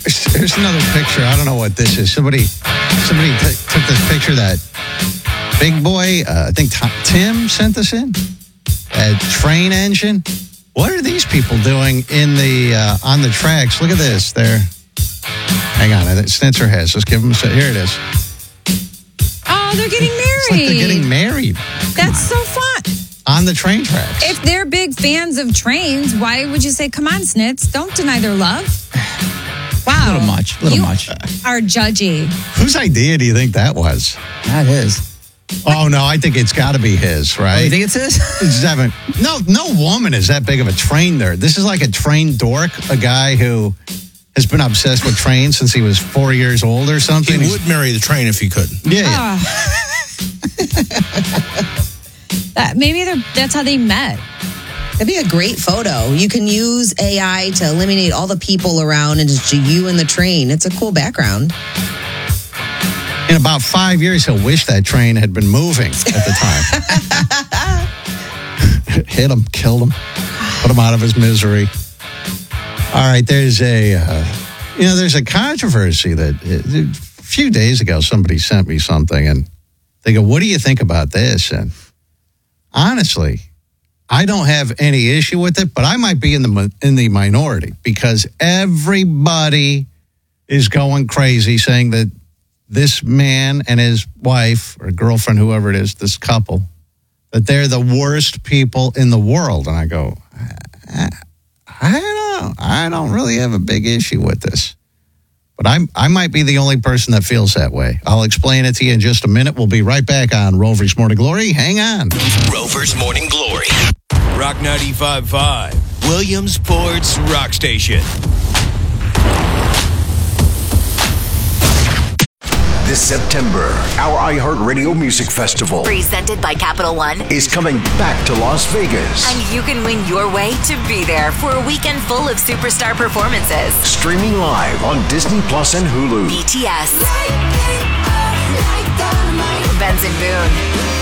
Here's another picture. I don't know what this is. Somebody took this picture that big boy, I think Tim sent this in. A train engine. What are these people doing in the on the tracks? Look at this. Hang on. Snitzer has. Let's give them here it is. Oh, they're getting married. It's like they're getting married. That's so fun. On the train tracks. If they're big fans of trains, why would you say, come on, Snits, don't deny their love? Wow. A little much. You are judgy. Whose idea do you think that was? Not his. Oh, no, I think it's got to be his, right? Oh, you think it's his? No woman is that big of a train nerd. This is like a train dork, a guy who has been obsessed with trains since he was 4 years old or something. He would marry the train if he could. Yeah. Maybe that's how they met. That'd be a great photo. You can use AI to eliminate all the people around and just you and the train. It's a cool background. In about 5 years, he'll wish that train had been moving at the time. Hit him, killed him, put him out of his misery. All right, there's a controversy that a few days ago somebody sent me something and they go, "What do you think about this?" And honestly, I don't have any issue with it, but I might be in the minority because everybody is going crazy saying that this man and his wife or girlfriend, whoever it is, this couple, that they're the worst people in the world. And I go, I don't really have a big issue with this. But I might be the only person that feels that way. I'll explain it to you in just a minute. We'll be right back on Rover's Morning Glory. Hang on. Rover's Morning Glory. Rock 95.5. Williamsport's Rock Station. This September, our iHeartRadio Music Festival, presented by Capital One, is coming back to Las Vegas. And you can win your way to be there for a weekend full of superstar performances. Streaming live on Disney Plus and Hulu. BTS, Benson Boone,